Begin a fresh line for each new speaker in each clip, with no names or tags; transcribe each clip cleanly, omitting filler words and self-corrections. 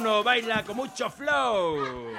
Bruno baila con mucho flow.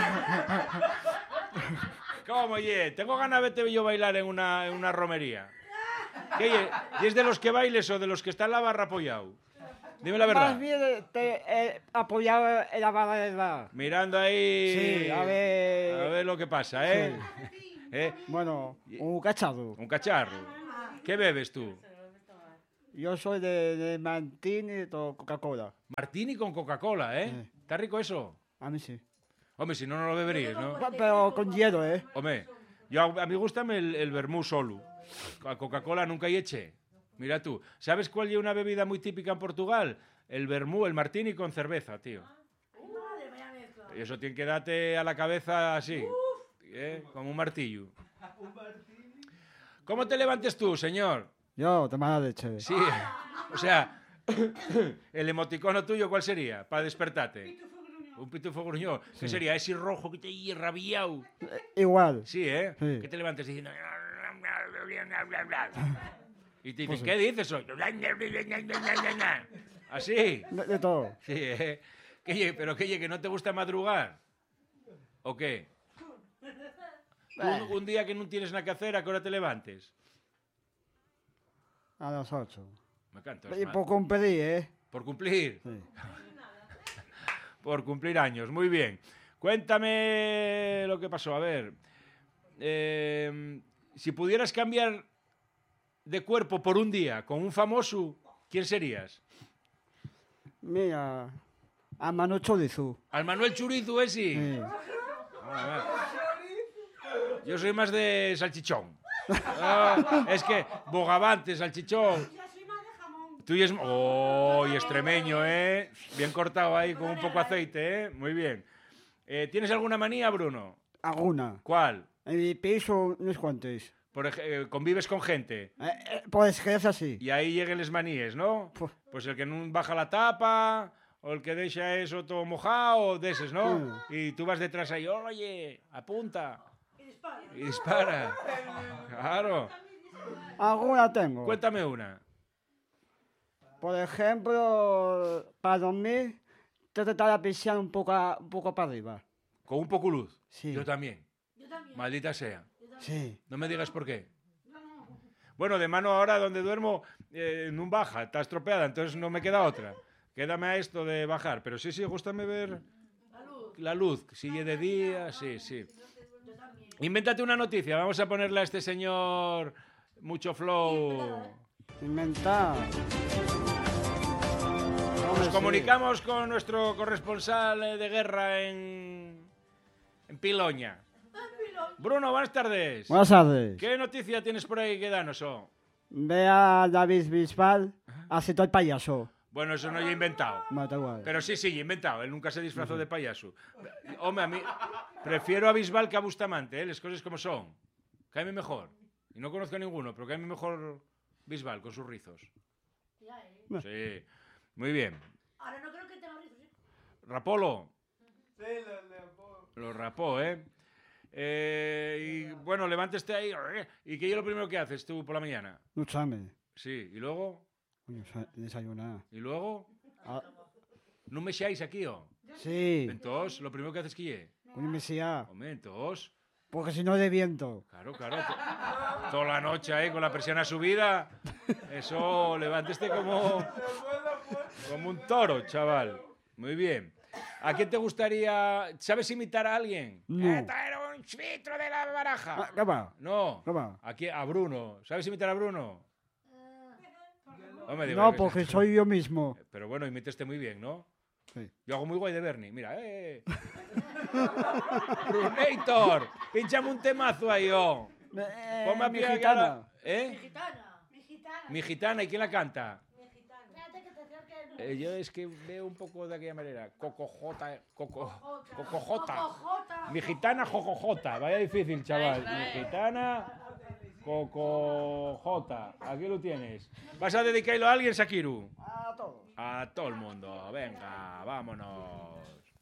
¿Cómo, ye? Tengo ganas de verte yo bailar en una romería. ¿Qué, ye? ¿Y es de los que bailes o de los que está en la barra apoyado? Dime la verdad.
Más bien apoyado en la barra del bar.
Mirando ahí...
Sí, a ver
lo que pasa, ¿eh?
Bueno, un cacharro.
Un cacharro. ¿Qué bebes tú?
Yo soy de Martini con Coca-Cola.
Martini con Coca-Cola, ¿eh?
Sí.
¿Está rico eso?
A mí sí.
Hombre, si no, no lo beberías, ¿no?
Pero con hielo, ¿eh?
Hombre, a mí gustame el vermú solo. A Coca-Cola nunca hay eche. Mira tú. ¿Sabes cuál es una bebida muy típica en Portugal? El vermú, el martini con cerveza, tío. Y eso tiene que darte a la cabeza así, como un martillo. ¿Cómo te levantes tú, señor?
Yo, de mala leche.
Sí, o sea, el emoticono tuyo, ¿cuál sería para despertarte? Un pitufo gruñón. ¿Qué sería? Ese rojo que te hay rabiado.
Igual.
Sí, ¿eh?
Sí.
Que te levantes diciendo... Y te dicen,
Pues sí.
¿qué dices hoy? ¿Así?
De todo.
Sí, ¿eh? ¿Pero qué, que no te gusta madrugar? ¿O qué? Un día que no tienes nada que hacer, ¿a qué hora te levantes?
A las 8.
Me canto.
Y por cumplir, ¿eh?
¿Por cumplir?
Sí.
Por cumplir años, muy bien. Cuéntame lo que pasó, a ver. Si pudieras cambiar de cuerpo por un día con un famoso, ¿quién serías?
Mira, a Manu Chorizo.
¿Al Manuel Churizo ese?
Sí.
A ver. Yo soy más de salchichón. Es que bogavante, salchichón. Tú y es... ¡Oh! Y extremeño, ¿eh? Bien cortado ahí con un poco de aceite, ¿eh? Muy bien. ¿Tienes alguna manía, Bruno?
Alguna.
¿Cuál?
En mi piso, unos cuantos.
Convives con gente
Pues que es así.
y ahí lleguen les maníes, ¿no? Pues el que no baja la tapa o el que deja eso todo mojado, de esos, ¿no? Y tú vas detrás ahí, oye, apunta. Y dispara. Claro.
Alguna tengo.
Cuéntame una.
Por ejemplo, para dormir, tratar de pisar un poco para arriba.
Con un poco luz.
Sí.
Yo también. Maldita sea.
Sí.
No me digas por qué. Bueno, de mano ahora donde duermo no baja, está estropeada, entonces no me queda otra. Quédame a esto de bajar, pero sí, gústame ver la luz. Si es de día, sí. Invéntate una noticia, vamos a ponerle a este señor mucho flow.
Inventar.
Nos comunicamos con nuestro corresponsal de guerra en Piloña. Bruno, buenas tardes.
Buenas tardes.
¿Qué noticia tienes por ahí que danos?
Ve a David Bisbal, hace todo el payaso.
Bueno, eso no lo he inventado.
No, da igual.
Pero sí, inventado. Él nunca se disfrazó de payaso. Hombre, a mí prefiero a Bisbal que a Bustamante, ¿eh? Las cosas como son. Cáeme mejor. Y no conozco a ninguno, pero cáeme mejor Bisbal con sus rizos. Sí. Muy bien.
Ahora no creo que tenga rizos, ¿eh?
¿Rapolo?
Sí,
Lo rapó, ¿eh? Y bueno, levántese ahí. ¿Y qué es lo primero que haces tú por la mañana?
Ducharme.
Sí. ¿Y luego?
Coño, desayunar.
¿Y luego?
Ah,
¿No me echáis aquí, o?
sí.
Entonces, lo primero que haces que es.
Coño, me decía.
Hombre, entonces...
Porque si no de viento.
Claro. Toda la noche ahí con la persiana subida. Eso, levántese como un toro, chaval. Muy bien. ¿A quién te gustaría... ¿Sabes imitar a alguien?
No.
Traer un chvitro de la baraja.
Ah, ¿qué va?
No.
¿Qué va?
A Bruno. ¿Sabes imitar a Bruno? Hombre, digo,
No, porque soy yo mismo.
Pero bueno, imíteste muy bien, ¿no?
Sí.
Yo hago muy guay de Bernie. Mira, Brunator, pinchame un temazo ahí, oh. Ponme a
mi
pie a
gitana.
cara.
Mi gitana.
Mi gitana, ¿y quién la canta?
Mi gitana. Espérate que te acerque el...
Yo es que veo un poco de aquella manera. Cocojota.
Cocojota.
Mi gitana, Jojojota. Vaya difícil, chaval. Mi gitana, Cocojota. Aquí lo tienes. ¿Vas a dedicarlo a alguien, Shakiru?
A todos.
A todo el mundo. Venga, vámonos.